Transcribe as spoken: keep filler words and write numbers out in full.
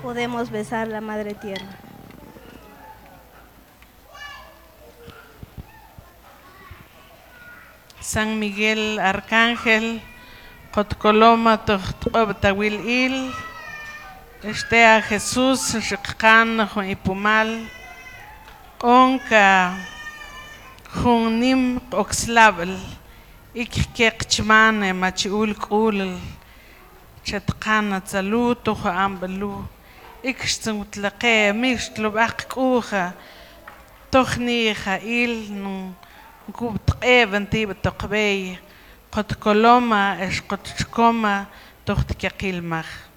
podemos besar la Madre Tierra. San Miguel Arcángel, Cotcoloma, Tawil Il, este a Jesús, Shikhan, Ipumal, Onka, Junim, Oxlabel, Ikkekchman, Machiul Kul, Chatkana, Zalut, Ambalu, Ikstutlaque, Mistlub Akuha, Tochniha, Il, Num. Gubt eventi betokbei qot koloma es qot chkoma tocht kakilmach